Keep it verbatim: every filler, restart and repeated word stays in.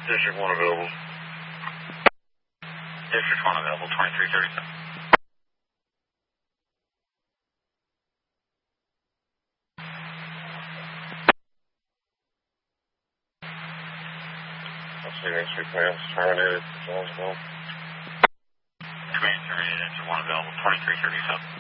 District one available. District one available, twenty-three thirty-seven. Let's see, next week plans terminated. Jonesville. Command terminated, engine one available, twenty-three thirty-seven.